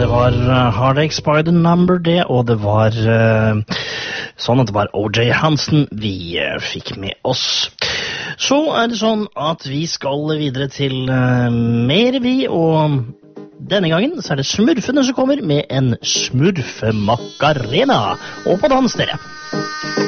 var Heartaches by the Number det, og det var sånn at det var O.J. Hansen vi fikk med oss. Så det sånn at vi skal videre til mer vi, og denne gangen så det smurfene som kommer med en smurfemakarena. Og på dans dere!